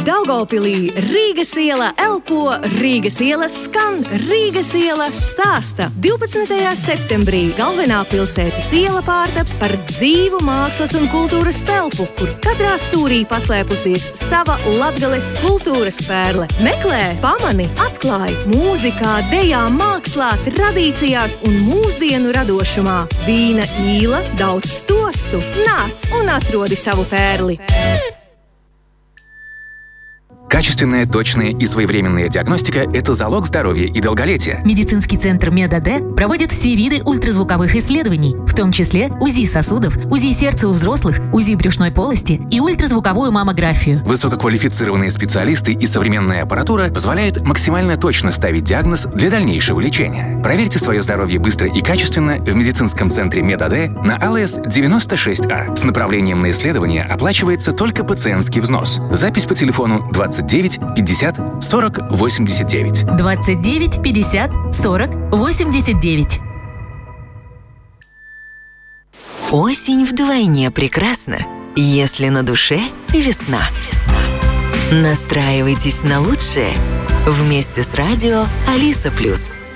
Daugavpilī Rīgas iela elpo, Rīgas ielas skan, Rīgas iela stāsta. 12. septembrī galvenā pilsētas iela pārtaps par dzīvu mākslas un kultūras telpu, kur katrā stūrī paslēpusies sava Latgales kultūras pērle. Meklē, pamani, atklāj mūzikā, dejā, mākslā, tradīcijās un mūsdienu radošumā. Vīna īla, daudz stostu. Nāc un atrodi savu pērli. Качественная, точная и своевременная диагностика – это залог здоровья и долголетия. Медицинский центр МедАД проводит все виды ультразвуковых исследований, в том числе УЗИ сосудов, УЗИ сердца у взрослых, УЗИ брюшной полости и ультразвуковую маммографию. Высококвалифицированные специалисты и современная аппаратура позволяют максимально точно ставить диагноз для дальнейшего лечения. Проверьте свое здоровье быстро и качественно в медицинском центре МедАД на АЛС 96А. С направлением на исследование оплачивается только пациентский взнос. Запись по телефону 29 50 40 89. 29 50 40 89. Осень вдвойне прекрасна, если на душе весна. Настраивайтесь на лучшее вместе с радио Алиса+.